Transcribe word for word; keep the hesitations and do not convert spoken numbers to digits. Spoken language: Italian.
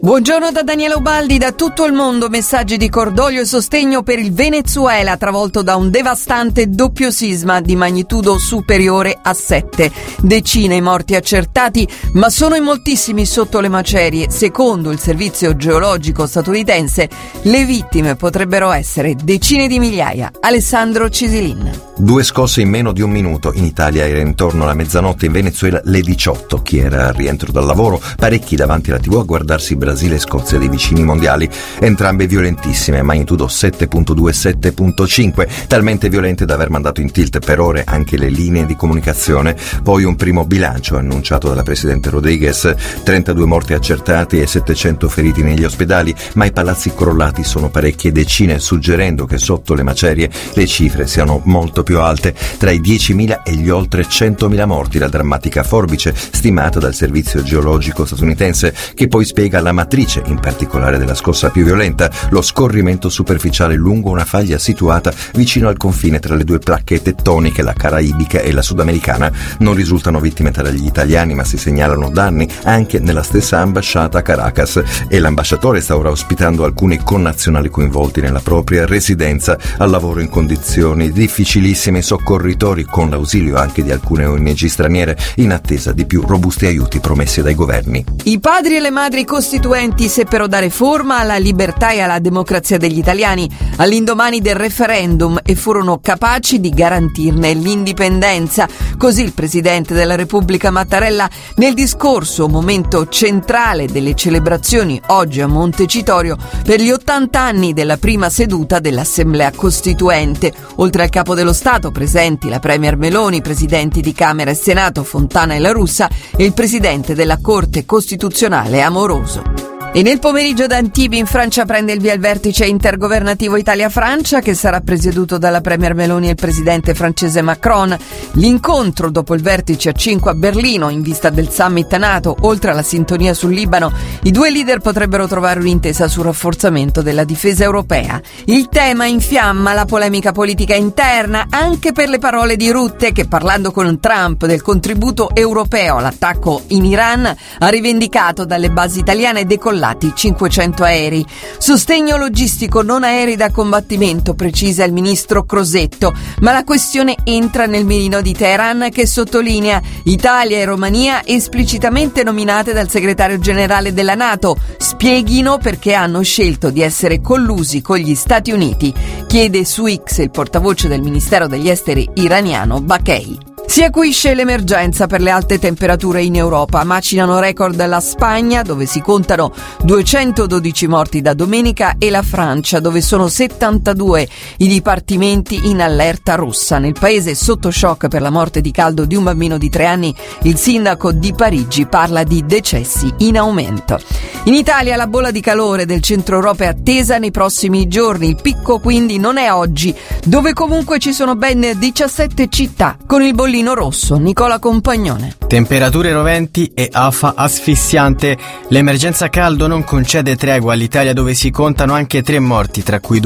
Buongiorno da Daniela Ubaldi. Da tutto il mondo messaggi di cordoglio e sostegno per il Venezuela, travolto da un devastante doppio sisma di magnitudo superiore a sette. Decine i morti accertati, ma sono in moltissimi sotto le macerie. Secondo il servizio geologico statunitense, le vittime potrebbero essere decine di migliaia. Alessandro Cisilin. Due scosse in meno di un minuto. In Italia era intorno alla mezzanotte, in Venezuela le diciotto. Chi era al rientro dal lavoro, parecchi davanti alla tivù a guardarsi Brasile e Scozia dei vicini mondiali, entrambe violentissime, magnitudo sette virgola due sette virgola cinque, talmente violente da aver mandato in tilt per ore anche le linee di comunicazione. Poi un primo bilancio annunciato dalla presidente Rodriguez, trentadue morti accertati e settecento feriti negli ospedali, ma i palazzi crollati sono parecchie decine, suggerendo che sotto le macerie le cifre siano molto più alte, tra i diecimila e gli oltre centomila morti, la drammatica forbice stimata dal servizio geologico statunitense, che poi spiega la matrice, in particolare della scossa più violenta, lo scorrimento superficiale lungo una faglia situata vicino al confine tra le due placche tettoniche, la caraibica e la sudamericana. Non risultano vittime tra gli italiani, ma si segnalano danni anche nella stessa ambasciata a Caracas, e l'ambasciatore sta ora ospitando alcuni connazionali coinvolti nella propria residenza, al lavoro in condizioni difficilissime. I soccorritori, con l'ausilio anche di alcune O N G straniere, in attesa di più robusti aiuti promessi dai governi. I padri e le madri costituenti seppero dare forma alla libertà e alla democrazia degli italiani all'indomani del referendum e furono capaci di garantirne l'indipendenza. Così il presidente della Repubblica Mattarella nel discorso, momento centrale delle celebrazioni oggi a Montecitorio per gli ottanta anni della prima seduta dell'Assemblea Costituente. Oltre al capo dello Stato presenti la premier Meloni, i presidenti di Camera e Senato Fontana e La Russa e il presidente della Corte Costituzionale Amoroso. E nel pomeriggio ad Antibes in Francia prende il via il vertice intergovernativo Italia-Francia, che sarà presieduto dalla premier Meloni e il presidente francese Macron. L'incontro dopo il vertice a cinque a Berlino in vista del summit NATO, oltre alla sintonia sul Libano, i due leader potrebbero trovare un'intesa sul rafforzamento della difesa europea. Il tema infiamma la polemica politica interna anche per le parole di Rutte, che parlando con Trump del contributo europeo all'attacco in Iran ha rivendicato dalle basi italiane decollate cinquecento aerei. Sostegno logistico, non aerei da combattimento, precisa il ministro Crosetto, ma la questione entra nel mirino di Teheran, che sottolinea Italia e Romania esplicitamente nominate dal segretario generale della NATO. Spieghino perché hanno scelto di essere collusi con gli Stati Uniti, chiede su X il portavoce del Ministero degli Esteri iraniano Baghei. Si acuisce l'emergenza per le alte temperature in Europa. Macinano record la Spagna, dove si contano duecentododici morti da domenica, e la Francia, dove sono settantadue i dipartimenti in allerta rossa. Nel paese sotto shock per la morte di caldo di un bambino di tre anni, il sindaco di Parigi parla di decessi in aumento. In Italia la bolla di calore del centro Europa è attesa nei prossimi giorni. Il picco quindi non è oggi, dove comunque ci sono ben diciassette città con il bollino rosso. Nicola Compagnone. Temperature roventi e afa asfissiante. L'emergenza caldo non concede tregua all'Italia, dove si contano anche tre morti, tra cui due